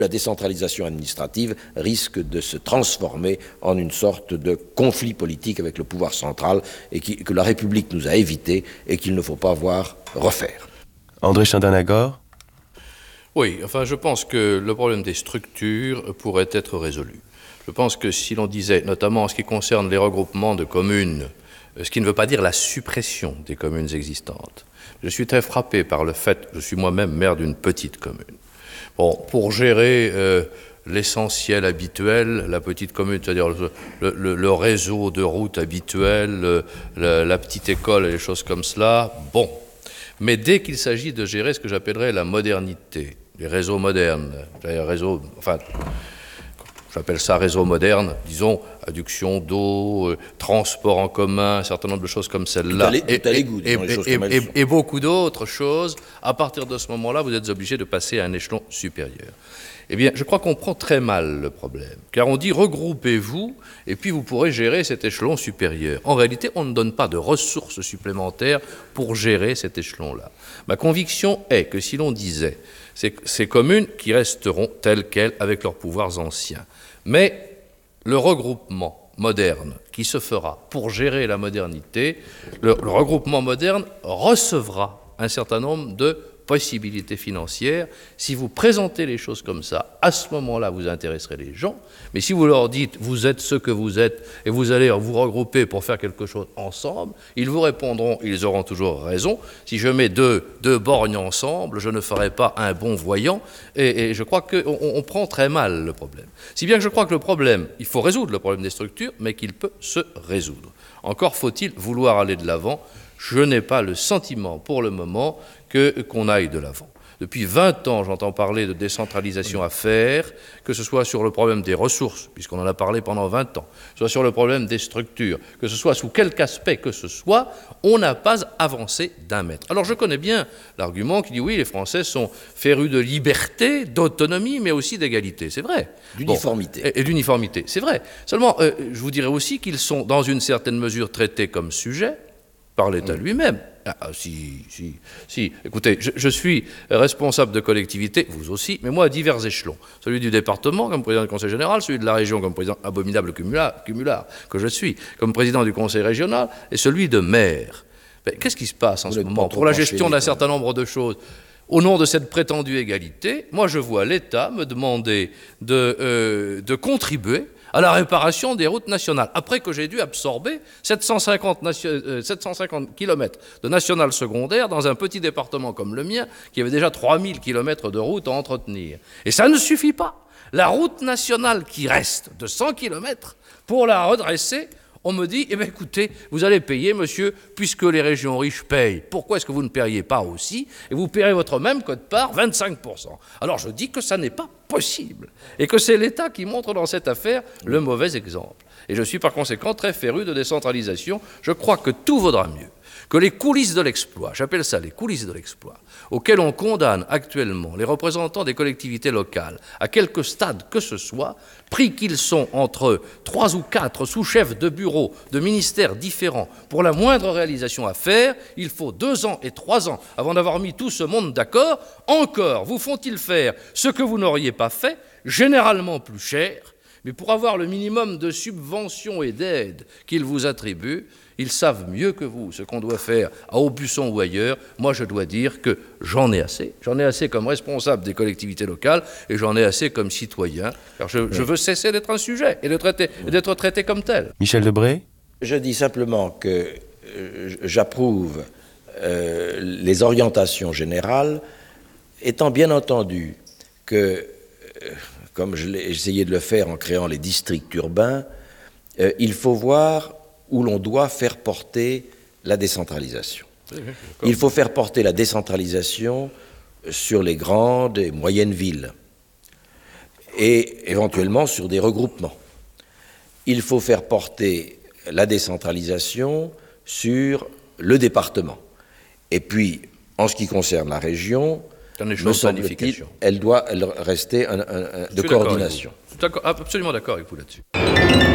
La décentralisation administrative risque de se transformer en une sorte de conflit politique avec le pouvoir central et que la République nous a évité et qu'il ne faut pas voir refaire. André Chandin-Nagor. Oui, enfin je pense que le problème des structures pourrait être résolu. Je pense que si l'on disait, notamment en ce qui concerne les regroupements de communes, ce qui ne veut pas dire la suppression des communes existantes, je suis très frappé par le fait, je suis moi-même maire d'une petite commune. Bon, pour gérer l'essentiel habituel, la petite commune, c'est-à-dire le réseau de routes habituel, la petite école et les choses comme cela, bon. Mais dès qu'il s'agit de gérer ce que j'appellerais la modernité, les réseaux modernes, les réseaux, enfin, j'appelle ça réseau moderne, disons, adduction d'eau, transport en commun, un certain nombre de choses comme celle-là, et beaucoup d'autres choses, à partir de ce moment-là, vous êtes obligé de passer à un échelon supérieur. Eh bien, je crois qu'on prend très mal le problème, car on dit regroupez-vous, et puis vous pourrez gérer cet échelon supérieur. En réalité, on ne donne pas de ressources supplémentaires pour gérer cet échelon-là. Ma conviction est que si l'on disait ces communes qui resteront telles quelles avec leurs pouvoirs anciens, mais le regroupement moderne qui se fera pour gérer la modernité, le regroupement moderne recevra un certain nombre de possibilités financières. Si vous présentez les choses comme ça, à ce moment-là, vous intéresserez les gens. Mais si vous leur dites, vous êtes ce que vous êtes, et vous allez vous regrouper pour faire quelque chose ensemble, ils vous répondront, ils auront toujours raison. Si je mets deux borgnes ensemble, je ne ferai pas un bon voyant. Et je crois qu'on prend très mal le problème. Si bien que je crois que le problème, il faut résoudre le problème des structures, mais qu'il peut se résoudre. Encore faut-il vouloir aller de l'avant. Je n'ai pas le sentiment, pour le moment, qu'on aille de l'avant. Depuis 20 ans, j'entends parler de décentralisation à faire, que ce soit sur le problème des ressources, puisqu'on en a parlé pendant 20 ans, soit sur le problème des structures, que ce soit sous quelque aspect que ce soit, on n'a pas avancé d'un mètre. Alors je connais bien l'argument qui dit oui, les Français sont férus de liberté, d'autonomie, mais aussi d'égalité. C'est vrai. D'uniformité. Bon, et d'uniformité, c'est vrai. Seulement, je vous dirais aussi qu'ils sont, dans une certaine mesure, traités comme sujets par l'État lui-même. Si. Écoutez, je suis responsable de collectivité, vous aussi, mais moi à divers échelons. Celui du département comme président du conseil général, celui de la région comme président abominable cumulard que je suis, comme président du conseil régional, et celui de maire. Mais qu'est-ce qui se passe en ce moment pour la gestion d'un certain nombre de choses? Au nom de cette prétendue égalité, moi je vois l'État me demander de contribuer à la réparation des routes nationales, après que j'ai dû absorber 750 km de nationales secondaires dans un petit département comme le mien, qui avait déjà 3000 km de routes à entretenir. Et ça ne suffit pas. La route nationale qui reste de 100 km, pour la redresser, on me dit, eh bien écoutez, vous allez payer, monsieur, puisque les régions riches payent. Pourquoi est-ce que vous ne paieriez pas aussi? Et vous paierez votre même quote-part 25%. Alors je dis que ça n'est pas possible. Et que c'est l'État qui montre dans cette affaire le mauvais exemple. Et je suis par conséquent très féru de décentralisation. Je crois que tout vaudra mieux que les coulisses de l'exploit, j'appelle ça les coulisses de l'exploit, auxquelles on condamne actuellement les représentants des collectivités locales, à quelque stade que ce soit, pris qu'ils sont entre 3 ou 4 sous-chefs de bureaux de ministères différents pour la moindre réalisation à faire, il faut 2 ans et 3 ans avant d'avoir mis tout ce monde d'accord. Encore vous font-ils faire ce que vous n'auriez pas fait, généralement plus cher, mais pour avoir le minimum de subventions et d'aides qu'ils vous attribuent, ils savent mieux que vous ce qu'on doit faire à Aubusson ou ailleurs. Moi, je dois dire que j'en ai assez. J'en ai assez comme responsable des collectivités locales et j'en ai assez comme citoyen, car je veux cesser d'être un sujet et d'être traité comme tel. Michel Debré. Je dis simplement que j'approuve les orientations générales, étant bien entendu que, comme j'ai essayé de le faire en créant les districts urbains, il faut voir où l'on doit faire porter la décentralisation. Il faut faire porter la décentralisation sur les grandes et moyennes villes et éventuellement sur des regroupements. Il faut faire porter la décentralisation sur le département. Et puis, en ce qui concerne la région, me semble-t-il, elle doit rester de coordination. Je suis absolument d'accord avec vous là-dessus.